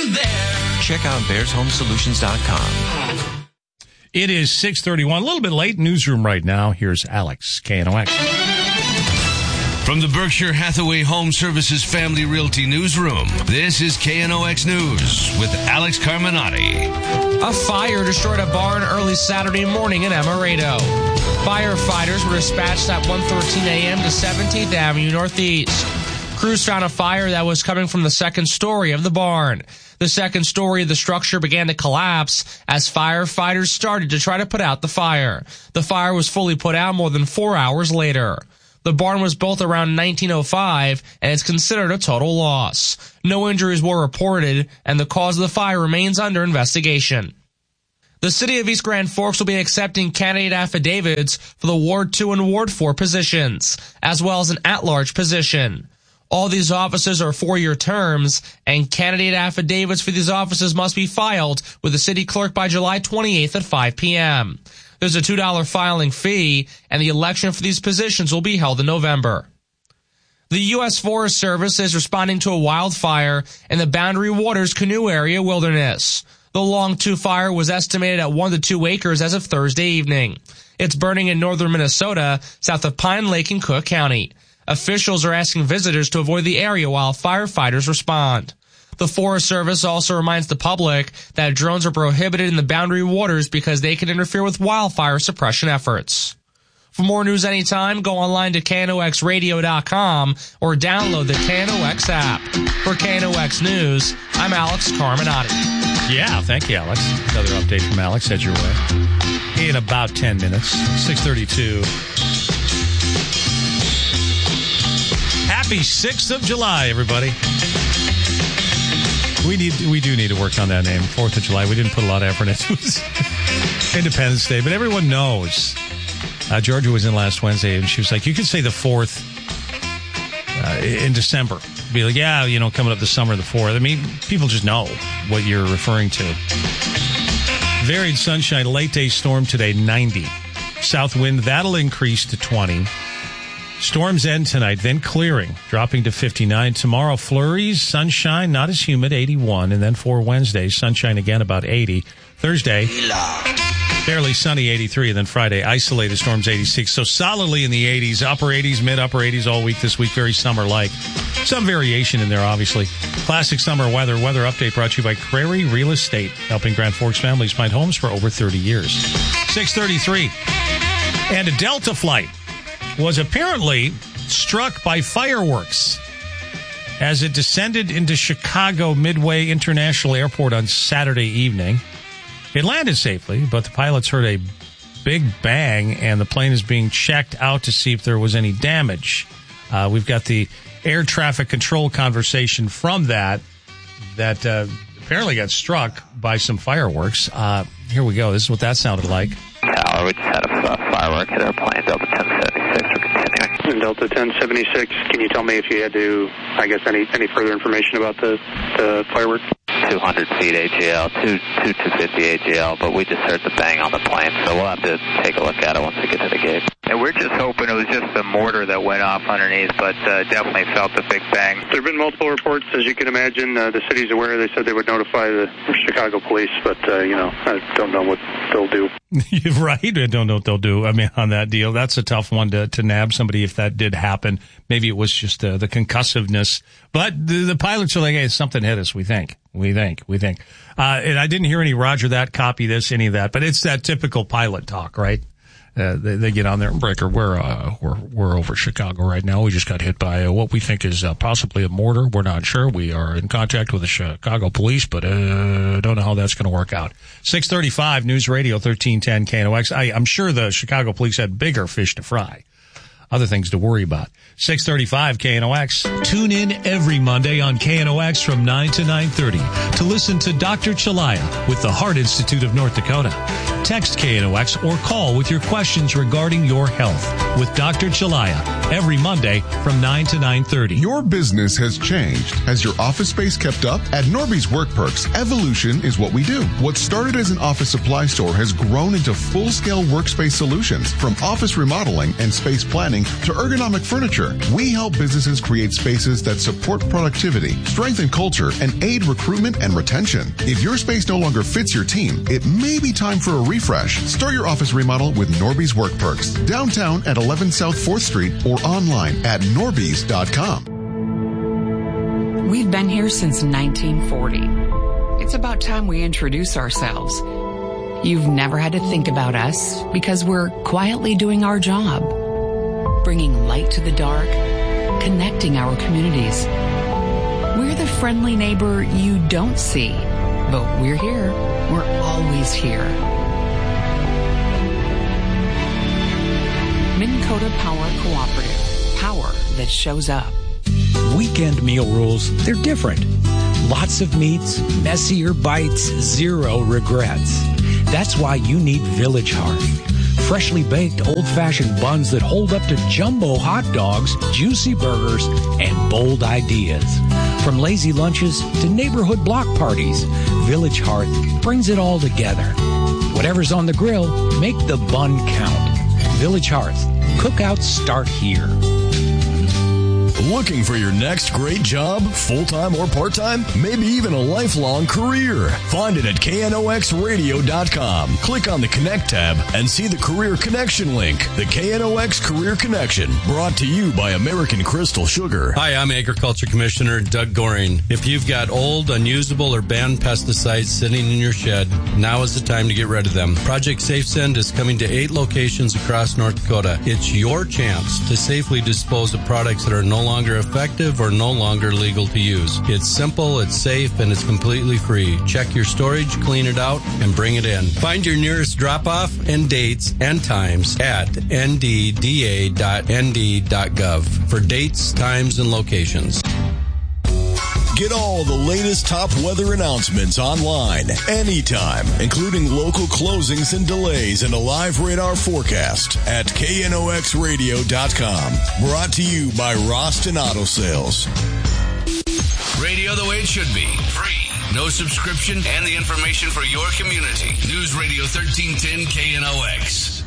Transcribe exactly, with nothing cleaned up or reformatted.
in there. Check out bears home solutions dot com. It is six thirty-one, a little bit late. Newsroom right now. Here's Alex, K N O X. From the Berkshire Hathaway Home Services Family Realty Newsroom, this is K N O X News with Alex Carminati. A fire destroyed a barn early Saturday morning in Amaretto. Firefighters were dispatched at one thirteen a.m. to seventeenth Avenue Northeast. Crews found a fire that was coming from the second story of the barn. The second story of the structure began to collapse as firefighters started to try to put out the fire. The fire was fully put out more than four hours later. The barn was built around nineteen oh five and is considered a total loss. No injuries were reported, and the cause of the fire remains under investigation. The City of East Grand Forks will be accepting candidate affidavits for the Ward two and Ward four positions, as well as an at-large position. All these offices are four-year terms, and candidate affidavits for these offices must be filed with the city clerk by July twenty-eighth at five p.m. There's a two dollars filing fee, and the election for these positions will be held in November. The U S Forest Service is responding to a wildfire in the Boundary Waters Canoe Area Wilderness. The Longtooth fire was estimated at one to two acres as of Thursday evening. It's burning in northern Minnesota, south of Pine Lake in Cook County. Officials are asking visitors to avoid the area while firefighters respond. The Forest Service also reminds the public that drones are prohibited in the Boundary Waters because they can interfere with wildfire suppression efforts. For more news anytime, go online to K N O X radio dot com or download the K N O X app. For K N O X News, I'm Alex Carminati. Yeah, thank you, Alex. Another update from Alex. Head your way in about ten minutes. six thirty-two. Happy sixth of July, everybody. We need, we do need to work on that name, fourth of July. We didn't put a lot of effort into it. Independence Day, but everyone knows. Uh, Georgia was in last Wednesday, and she was like, you could say the fourth uh, in December. Be like, yeah, you know, coming up the summer, the fourth. I mean, people just know what you're referring to. Varied sunshine, late day storm today, ninety. South wind, that'll increase to twenty. Storms end tonight, then clearing, dropping to fifty-nine. Tomorrow, flurries, sunshine, not as humid, eighty-one. And then for Wednesday, sunshine again, about eighty. Thursday, fairly sunny, eighty-three. And then Friday, isolated storms, eighty-six. So solidly in the eighties, upper eighties, mid-upper eighties all week this week. Very summer-like. Some variation in there, obviously. Classic summer weather. Weather update brought to you by Crary Real Estate, helping Grand Forks families find homes for over thirty years. six thirty-three. And a Delta flight was apparently struck by fireworks as it descended into Chicago Midway International Airport on Saturday evening. It landed safely, but the pilots heard a big bang, and the plane is being checked out to see if there was any damage. Uh, we've got the air traffic control conversation from that, that uh, apparently got struck by some fireworks. Uh, here we go. This is what that sounded like. Tower, we just had a uh, firework hit our plane, Delta ten seventy-six. We're continuing. Delta ten seventy-six, can you tell me if you had to, I guess, any any further information about the, the firework? two hundred feet A G L, two two fifty A G L, but we just heard the bang on the plane, so we'll have to take a look at it once we get to the gate. And we're just hoping it was just the mortar that went off underneath, but uh, definitely felt the big bang. There have been multiple reports, as you can imagine. Uh, the city's aware. They said they would notify the Chicago police, but, uh, you know, I don't know what they'll do. Right? I don't know what they'll do. I mean, on that deal, that's a tough one to, to nab somebody if that did happen. Maybe it was just uh, the concussiveness. But the, the pilots are like, hey, something hit us, we think. We think. We think. Uh, and I didn't hear any Roger that, copy this, any of that. But it's that typical pilot talk, right? Uh, they, they get on there and breaker. We're, uh, we're, we're over Chicago right now. We just got hit by uh, what we think is uh, possibly a mortar. We're not sure. We are in contact with the Chicago police, but uh, don't know how that's going to work out. six thirty-five News Radio thirteen ten K N O X. I, I'm sure the Chicago police had bigger fish to fry. Other things to worry about. six thirty-five K N O X. Tune in every Monday on K N O X from nine to nine thirty to listen to Doctor Chalaya with the Heart Institute of North Dakota. Text K N O X or call with your questions regarding your health with Doctor Chalaya every Monday from nine to nine thirty. Your business has changed. Has your office space kept up? At Norby's Work Perks, evolution is what we do. What started as an office supply store has grown into full-scale workspace solutions. From office remodeling and space planning to ergonomic furniture, we help businesses create spaces that support productivity, strengthen culture, and aid recruitment and retention. If your space no longer fits your team, it may be time for a refresh. Start your office remodel with Norby's Work Perks. Downtown at eleven South fourth Street or online at norbys dot com. We've been here since nineteen forty. It's about time we introduce ourselves. You've never had to think about us because we're quietly doing our job, bringing light to the dark, connecting our communities. We're the friendly neighbor you don't see, but we're here. We're always here. Minn Kota Power Cooperative. Power that shows up. Weekend meal rules, they're different. Lots of meats, messier bites, zero regrets. That's why you need Village Hearth. Freshly baked old-fashioned buns that hold up to jumbo hot dogs, juicy burgers, and bold ideas. From lazy lunches to neighborhood block parties, Village Hearth brings it all together. Whatever's on the grill, make the bun count. Village Hearth. Cookouts start here. Looking for your next great job, full-time or part-time? Maybe even a lifelong career? Find it at K N O X radio dot com. Click on the Connect tab and see the Career Connection link. The K N O X Career Connection, brought to you by American Crystal Sugar. Hi, I'm Agriculture Commissioner Doug Goring. If you've got old, unusable, or banned pesticides sitting in your shed, now is the time to get rid of them. Project SafeSend is coming to eight locations across North Dakota. It's your chance to safely dispose of products that are no longer effective or no longer legal to use. It's simple, it's safe, and it's completely free. Check your storage, clean it out, and bring it in. Find your nearest drop-off and dates and times at N D D A dot N D dot gov for dates, times, and locations. Get all the latest top weather announcements online anytime, including local closings and delays and a live radar forecast at K N O X radio dot com. Brought to you by Roston Auto Sales. Radio the way it should be. Free. No subscription and the information for your community. News Radio thirteen ten K N O X.